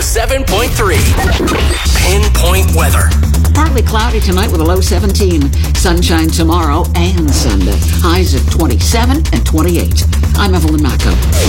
107.3. Pinpoint weather. Partly cloudy tonight with a low 17. Sunshine tomorrow and Sunday. Highs at 27 and 28. I'm Evelyn Macco.